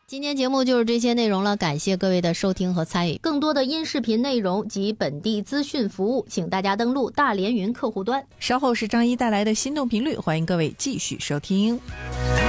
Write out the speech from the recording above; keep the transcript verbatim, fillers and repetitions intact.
今天节目就是这些内容了，感谢各位的收听和参与。更多的音视频内容及本地资讯服务，请大家登录大连云客户端。 稍后是张一带来的心动频率，欢迎各位继续收听。